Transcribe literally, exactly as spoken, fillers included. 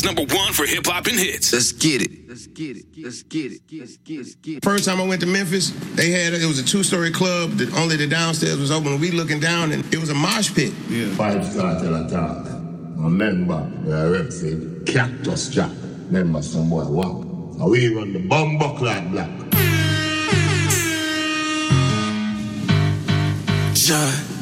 Number one for hip hop and hits. Let's get it. Let's get it. Let's get it. Let's get it. Let's get it. First time I went to Memphis, they had it was a two-story club that only the downstairs was open. We looking down and it was a mosh pit. Yeah. Five star tell a talk. Remember, the rep said Cactus Jack. Remember some boy wow. Now we run the bumbo clad black. John.